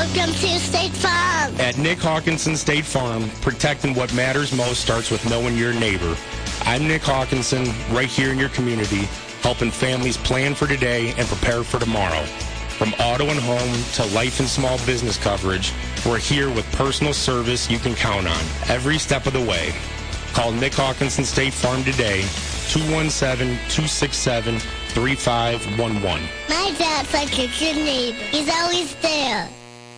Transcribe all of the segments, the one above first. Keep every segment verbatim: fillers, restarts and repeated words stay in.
Welcome to State Farm. At Nick Hawkinson State Farm, protecting what matters most starts with knowing your neighbor. I'm Nick Hawkinson, right here in your community, helping families plan for today and prepare for tomorrow. From auto and home to life and small business coverage, we're here with personal service you can count on every step of the way. Call Nick Hawkinson State Farm today, two one seven, two six seven, three five one one. My dad's like a good neighbor. He's always there.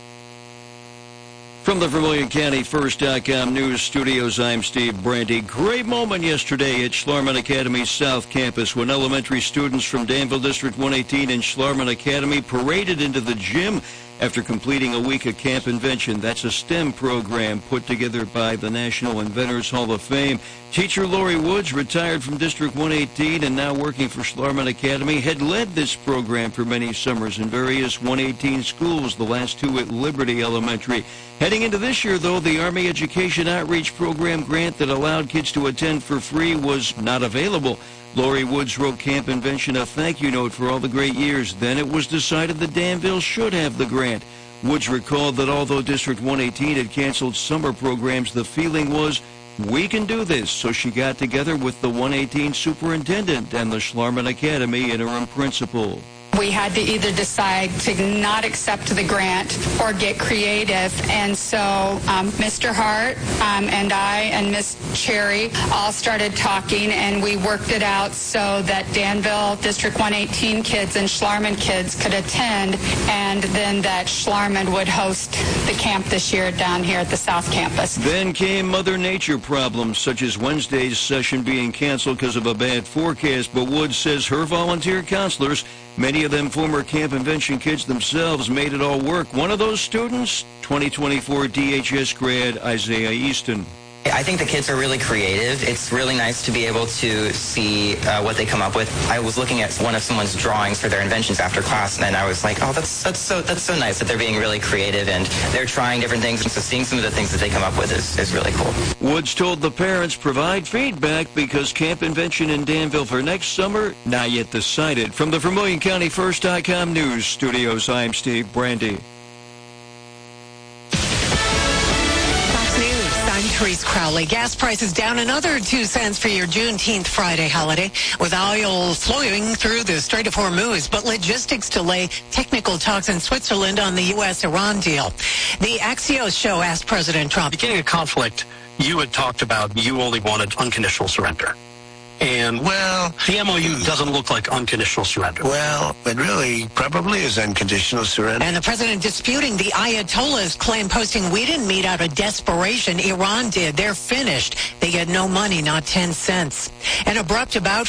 From the Vermilion County First dot com News Studios, I'm Steve Brandy. Great moment yesterday at Schlarman Academy's South Campus when elementary students from Danville District one eighteen and Schlarman Academy paraded into the gym after completing a week of Camp Invention. That's a STEM program put together by the National Inventors Hall of Fame. Teacher Lori Woods, retired from District one eighteen and now working for Schlarman Academy, had led this program for many summers in various one eighteen schools, the last two at Liberty Elementary. Heading into this year, though, the Army Education Outreach Program grant that allowed kids to attend for free was not available. Lori Woods wrote Camp Invention a thank you note for all the great years. Then it was decided that Danville should have the grant. Woods recalled that although District one eighteen had canceled summer programs, the feeling was, we can do this. So she got together with the one eighteen superintendent and the Schlarman Academy interim principal. We had to either decide to not accept the grant or get creative. And so um, Mister Hart um, and I and Miss Cherry all started talking, and we worked it out so that Danville District one eighteen kids and Schlarman kids could attend, and then that Schlarman would host the camp this year down here at the South Campus. Then came Mother Nature problems, such as Wednesday's session being canceled because of a bad forecast. But Woods says her volunteer counselors, many of them former Camp Invention kids themselves, made it all work. One of those students, twenty twenty-four D H S grad Isaiah Easton. I think the kids are really creative. It's really nice to be able to see uh, what they come up with. I was looking at one of someone's drawings for their inventions after class, and I was like, oh, that's that's so that's so nice that they're being really creative and they're trying different things. And so seeing some of the things that they come up with is, is really cool. Woods told the parents provide feedback because Camp Invention in Danville for next summer, not yet decided. From the Vermilion County First dot com News Studios, I'm Steve Brandy. I'm Therese Crowley. Gas prices down another two cents for your Juneteenth Friday holiday, with oil flowing through the Strait of Hormuz, but logistics delay technical talks in Switzerland on the U S Iran deal. The Axios show asked President Trump. Beginning a conflict, you had talked about you only wanted unconditional surrender. And, well, the M O U doesn't look like unconditional surrender. Well, it really probably is unconditional surrender. And the president disputing the Ayatollah's claim, posting, we didn't meet out of desperation. Iran did. They're finished. They get no money, not ten cents. An abrupt about